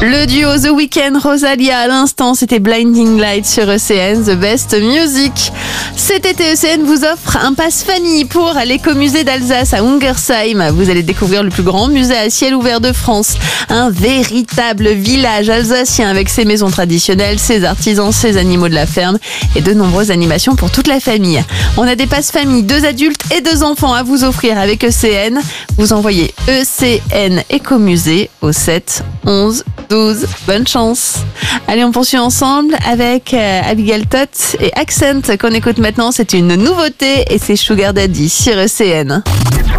Le duo The Weeknd, Rosalia à l'instant, c'était Blinding Light sur ECN, The Best Music. Cet été, ECN vous offre un pass famille pour l'écomusée d'Alsace à Ungersheim. Vous allez découvrir le plus grand musée à ciel ouvert de France. Un véritable village alsacien avec ses maisons traditionnelles, ses artisans, ses animaux de la ferme et de nombreuses animations pour toute la famille. On a des passes famille, 2 adultes et 2 enfants à vous offrir avec ECN. Vous envoyez ECN Écomusée au 7 11 12. Bonne chance. Allez, on poursuit ensemble avec AbigailTott et Accent qu'on écoute maintenant. C'est une nouveauté et c'est Sugar Daddy sur ECN.